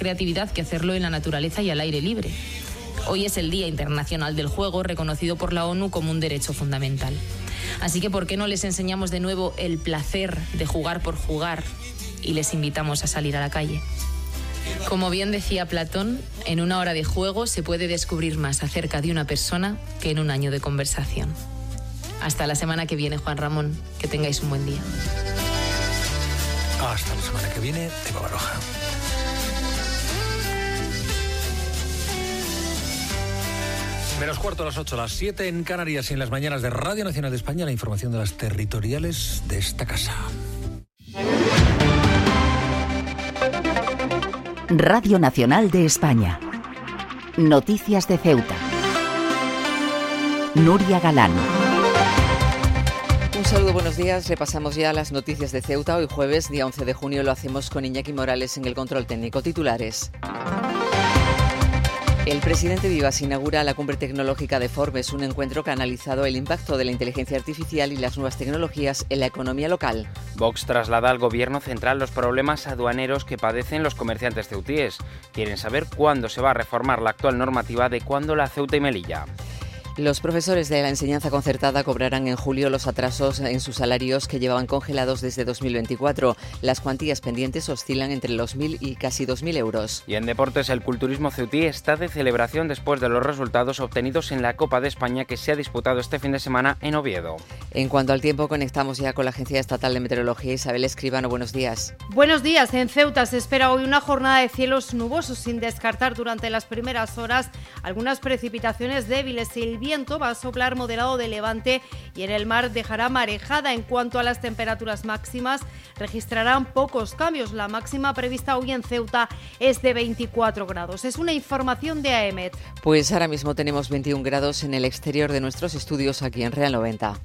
creatividad que hacerlo en la naturaleza y al aire libre. Hoy es el Día Internacional del Juego, reconocido por la ONU como un derecho fundamental. Así que, ¿por qué no les enseñamos de nuevo el placer de jugar por jugar y les invitamos a salir a la calle? Como bien decía Platón, en una hora de juego se puede descubrir más acerca de una persona que en un año de conversación. Hasta la semana que viene, Juan Ramón. Que tengáis un buen día. Hasta la semana que viene, Eva Baroja. Menos cuarto a las 8, las 7 en Canarias y en las mañanas de Radio Nacional de España, la información de las territoriales de esta casa. Radio Nacional de España. Noticias de Ceuta. Nuria Galán. Un saludo, buenos días. Repasamos ya las noticias de Ceuta. Hoy jueves, día 11 de junio, lo hacemos con Iñaki Morales en el control técnico. Titulares. El presidente Vivas inaugura la Cumbre Tecnológica de Forbes, un encuentro que ha analizado el impacto de la inteligencia artificial y las nuevas tecnologías en la economía local. Vox traslada al Gobierno central los problemas aduaneros que padecen los comerciantes ceutíes. Quieren saber cuándo se va a reformar la actual normativa de cuándo la Ceuta y Melilla. Los profesores de la enseñanza concertada cobrarán en julio los atrasos en sus salarios que llevaban congelados desde 2024. Las cuantías pendientes oscilan entre los 1.000 y casi 2.000 euros. Y en deportes, el culturismo ceutí está de celebración después de los resultados obtenidos en la Copa de España que se ha disputado este fin de semana en Oviedo. En cuanto al tiempo, conectamos ya con la Agencia Estatal de Meteorología. Isabel Escribano, buenos días. Buenos días. En Ceuta se espera hoy una jornada de cielos nubosos, sin descartar durante las primeras horas algunas precipitaciones débiles. El viento va a soplar moderado de levante y en el mar dejará marejada. En cuanto a las temperaturas máximas, registrarán pocos cambios. La máxima prevista hoy en Ceuta es de 24 grados. Es una información de AEMET. Pues ahora mismo tenemos 21 grados en el exterior de nuestros estudios aquí en Real 90.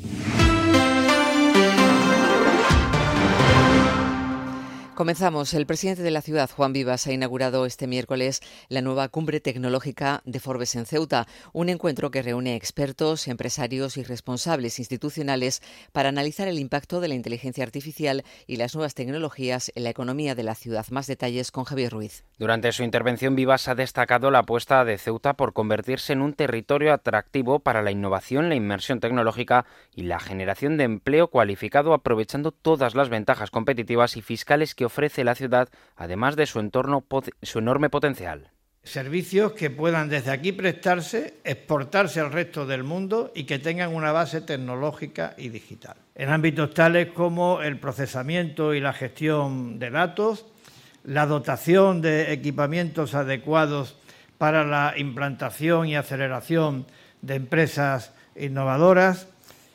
Comenzamos. El presidente de la ciudad, Juan Vivas, ha inaugurado este miércoles la nueva Cumbre Tecnológica de Forbes en Ceuta, un encuentro que reúne expertos, empresarios y responsables institucionales para analizar el impacto de la inteligencia artificial y las nuevas tecnologías en la economía de la ciudad. Más detalles con Javier Ruiz. Durante su intervención, Vivas ha destacado la apuesta de Ceuta por convertirse en un territorio atractivo para la innovación, la inmersión tecnológica y la generación de empleo cualificado, aprovechando todas las ventajas competitivas y fiscales que ofrece la ciudad, además de su enorme potencial. Servicios que puedan desde aquí prestarse, exportarse al resto del mundo y que tengan una base tecnológica y digital. En ámbitos tales como el procesamiento y la gestión de datos, la dotación de equipamientos adecuados para la implantación y aceleración de empresas innovadoras,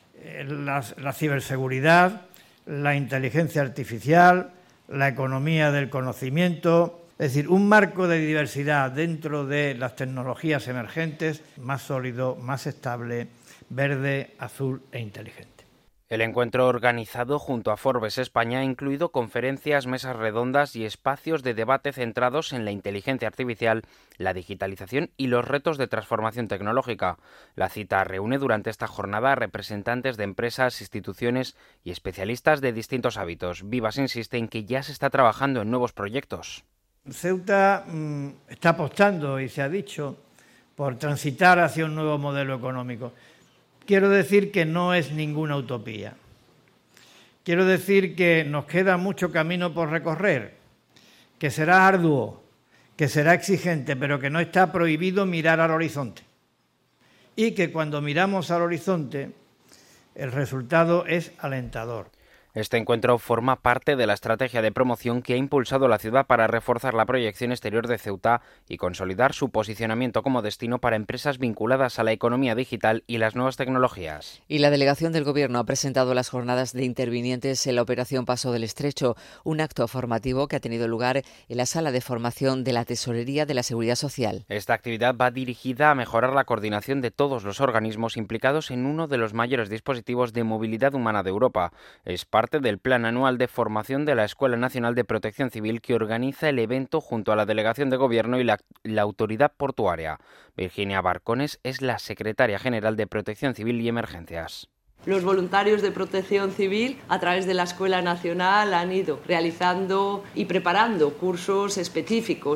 la ciberseguridad, la inteligencia artificial, la economía del conocimiento, es decir, un marco de diversidad dentro de las tecnologías emergentes más sólido, más estable, verde, azul e inteligente. El encuentro organizado junto a Forbes España ha incluido conferencias, mesas redondas y espacios de debate centrados en la inteligencia artificial, la digitalización y los retos de transformación tecnológica. La cita reúne durante esta jornada a representantes de empresas, instituciones y especialistas de distintos ámbitos. Vivas insiste en que ya se está trabajando en nuevos proyectos. Ceuta está apostando, y se ha dicho, por transitar hacia un nuevo modelo económico. Quiero decir que no es ninguna utopía. Quiero decir que nos queda mucho camino por recorrer, que será arduo, que será exigente, pero que no está prohibido mirar al horizonte. Y que cuando miramos al horizonte, el resultado es alentador. Este encuentro forma parte de la estrategia de promoción que ha impulsado la ciudad para reforzar la proyección exterior de Ceuta y consolidar su posicionamiento como destino para empresas vinculadas a la economía digital y las nuevas tecnologías. Y la delegación del Gobierno ha presentado las jornadas de intervinientes en la Operación Paso del Estrecho, un acto formativo que ha tenido lugar en la sala de formación de la Tesorería de la Seguridad Social. Esta actividad va dirigida a mejorar la coordinación de todos los organismos implicados en uno de los mayores dispositivos de movilidad humana de Europa. Es parte del Plan Anual de Formación de la Escuela Nacional de Protección Civil que organiza el evento junto a la Delegación de Gobierno y la Autoridad Portuaria. Virginia Barcones es la secretaria general de Protección Civil y Emergencias. Los voluntarios de Protección Civil, a través de la Escuela Nacional, han ido realizando y preparando cursos específicos